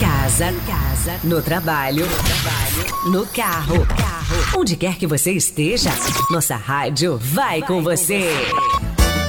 no trabalho, no carro. Onde quer que você esteja, nossa rádio vai com você.